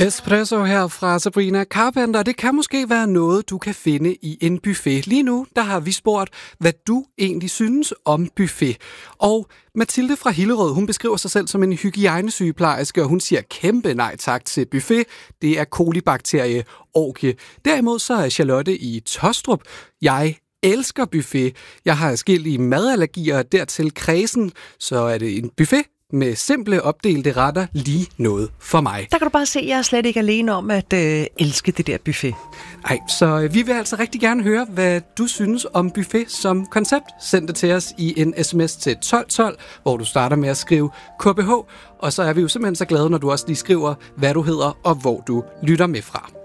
Espresso her fra Sabrina Carpenter. Det kan måske være noget, du kan finde i en buffet. Lige nu, der har vi spurgt, hvad du egentlig synes om buffet. Og Mathilde fra Hillerød, hun beskriver sig selv som en hygiejnesygeplejerske, og hun siger kæmpe nej tak til buffet. Det er kolibakterie-orgie. Derimod så er Charlotte i Tostrup. Jeg elsker buffet. Jeg har adskillige madallergier, dertil kredsen, så er det en buffet med simple opdelte retter lige noget for mig. Der kan du bare se, at jeg er slet ikke alene om at elske det der buffet. Nej, så vi vil altså rigtig gerne høre, hvad du synes om buffet som koncept. Send det til os i en sms til 1212, hvor du starter med at skrive KBH, og så er vi jo simpelthen så glade, når du også lige skriver, hvad du hedder og hvor du lytter med fra.